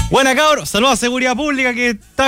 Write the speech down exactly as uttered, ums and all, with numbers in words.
Buena, cabros. Saludos a Seguridad Pública que está